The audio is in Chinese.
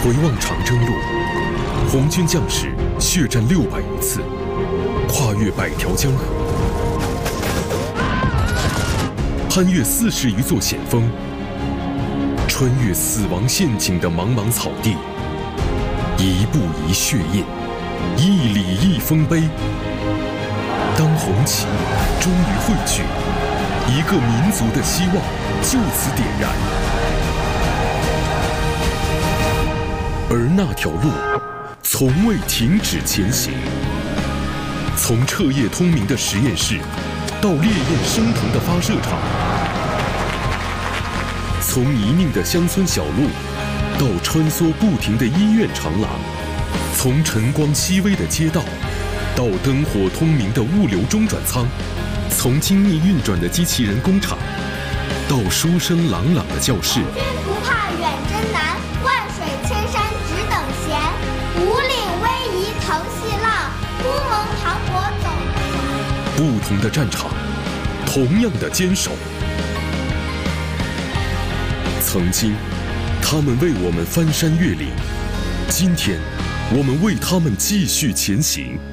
回望长征路，红军将士血战600余次，跨越100条江河，攀越40余座险峰，穿越死亡陷阱的茫茫草地，一步一血印，一里一丰碑。当红旗终于汇聚，一个民族的希望就此点燃。而那条路从未停止前行，从彻夜通明的实验室到烈焰升腾的发射场，从泥泞的乡村小路到穿梭不停的医院长廊，从晨光熹微的街道到灯火通明的物流中转仓，从精密运转的机器人工厂到书声朗朗的教室。 军不怕远征难，万水千山只等闲。五岭逶迤腾细浪，乌蒙磅礴走不完。 不同的战场，同样的坚守。曾经，他们为我们翻山越岭；今天，我们为他们继续前行。